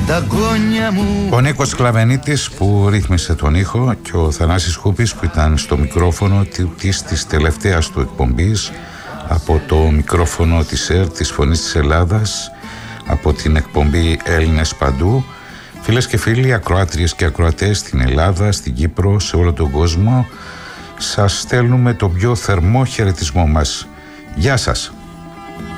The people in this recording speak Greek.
τα γόνια μου. Ο Νίκος Κλαβενίτης που ρύθμισε τον ήχο και ο Θανάσης Χούπης που ήταν στο μικρόφωνο της τελευταίας του εκπομπής, από το μικρόφωνο της ΕΡΤ, της Φωνής της Ελλάδας, από την εκπομπή Έλληνες Παντού. Φίλες και φίλοι, ακροάτριες και ακροατές στην Ελλάδα, στην Κύπρο, σε όλο τον κόσμο, σας στέλνουμε το πιο θερμό χαιρετισμό μας. Γεια σας.